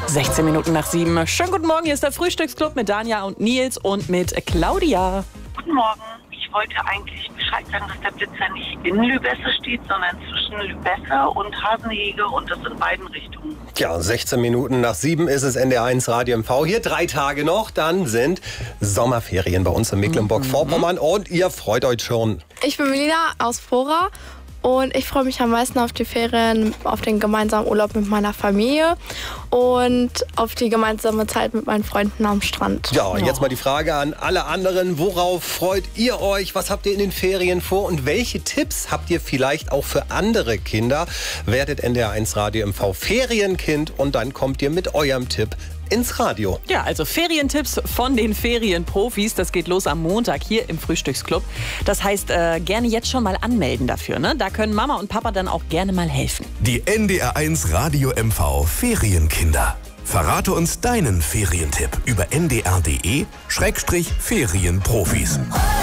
16 Minuten nach 7. Schönen guten Morgen, hier ist der Frühstücksclub mit Danja und Nils und mit Claudia. Guten Morgen. Ich wollte eigentlich Bescheid sagen, dass der Blitzer nicht in Lübesse steht, sondern zwischen Lübesse und Hasenhege und das in beiden Richtungen. Ja, 16 Minuten nach 7 ist es NDR1 Radio MV. Hier 3 Tage noch, dann sind Sommerferien bei uns in Mecklenburg-Vorpommern und ihr freut euch schon. Ich bin Melina aus Fora und ich freue mich am meisten auf die Ferien, auf den gemeinsamen Urlaub mit meiner Familie und auf die gemeinsame Zeit mit meinen Freunden am Strand. Ja, und jetzt mal die Frage an alle anderen. Worauf freut ihr euch? Was habt ihr in den Ferien vor? Und welche Tipps habt ihr vielleicht auch für andere Kinder? Werdet NDR1 Radio MV Ferienkind und dann kommt ihr mit eurem Tipp ins Radio. Ja, also Ferientipps von den Ferienprofis. Das geht los am Montag hier im Frühstücksclub. Das heißt, gerne jetzt schon mal anmelden dafür. Ne? Da können Mama und Papa dann auch gerne mal helfen. Die NDR1 Radio MV Ferienkinder. Verrate uns deinen Ferientipp über ndr.de/Ferienprofis.